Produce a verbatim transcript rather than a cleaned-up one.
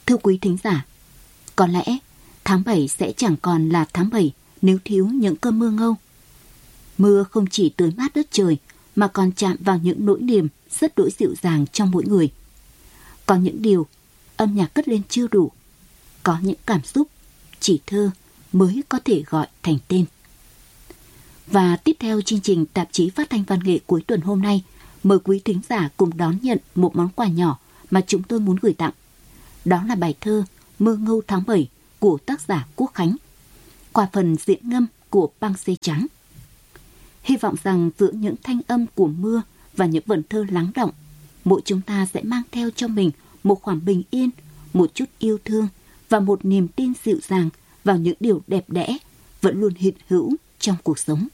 Thưa quý thính giả, có lẽ tháng bảy sẽ chẳng còn là tháng bảy nếu thiếu những cơn mưa ngâu. Mưa không chỉ tưới mát đất trời mà còn chạm vào những nỗi niềm rất đỗi dịu dàng trong mỗi người. Có những điều âm nhạc cất lên chưa đủ, có những cảm xúc chỉ thơ mới có thể gọi thành tên. Và tiếp theo chương trình tạp chí phát thanh văn nghệ cuối tuần hôm nay, mời quý thính giả cùng đón nhận một món quà nhỏ mà chúng tôi muốn gửi tặng. Đó là bài thơ Mưa ngâu tháng bảy của tác giả Quốc Khánh, qua phần diễn ngâm của Băng Dê Trắng. Hy vọng rằng giữa những thanh âm của mưa và những vần thơ lắng đọng, mỗi chúng ta sẽ mang theo cho mình một khoảng bình yên, một chút yêu thương và một niềm tin dịu dàng vào những điều đẹp đẽ vẫn luôn hiện hữu trong cuộc sống.